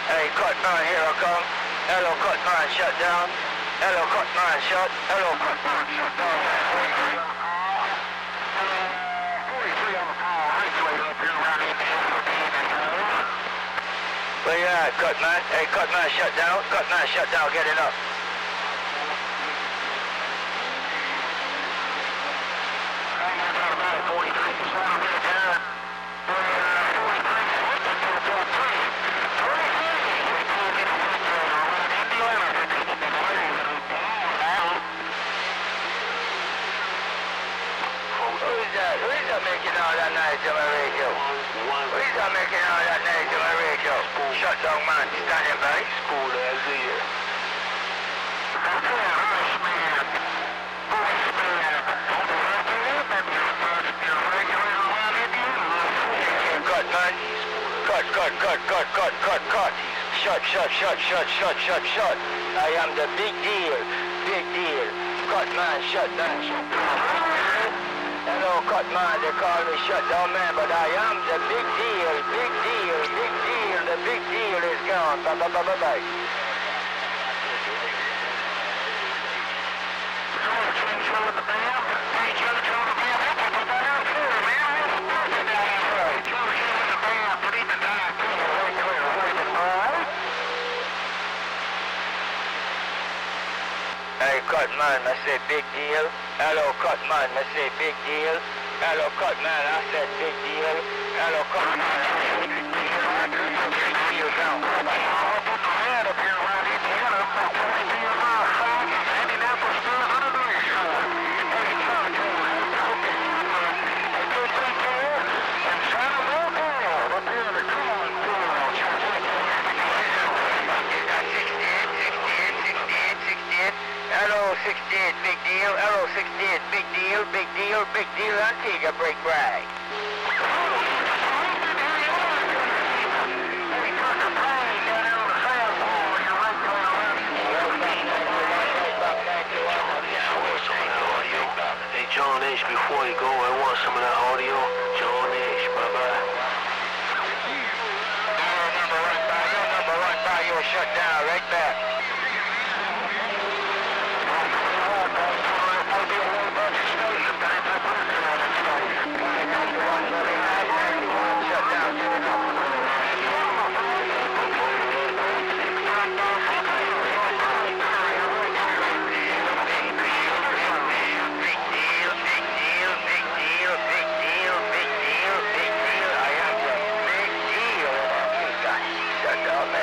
Hey, cut 9, here I come. Hello, cut 9, shut down. Hello, cut 9, shut. Hello, cut 9, shut down. 43 on the phone. Isolate up here around the where you at, cut 9? Hey, cut 9, shut down. Cut 9, shut down. Get it up. Who's that making all that noise on my radio? Who's that making all that noise on my radio? Shut down, man. Standing by. School as here. Cut, man. Cut. Shut. I am the big deal. Cut, man, shut down. Hello, cut man, they call me shut down man, but I am the big deal. The big deal is gone. Bye. Hey, cut man, I say big deal. Hello, cut man, I say big deal. Hello, cut man, I said big deal. Hello, cut man, I say big deal. Big deal down. I'll put the head up here around Indiana. Indianapolis, Hello, 68, big deal. Hello, 68, big deal. Antigua, break brag. Hey, John H., before you go, I want some of that audio. John H., bye-bye. Your number right by, you'll shut down right back.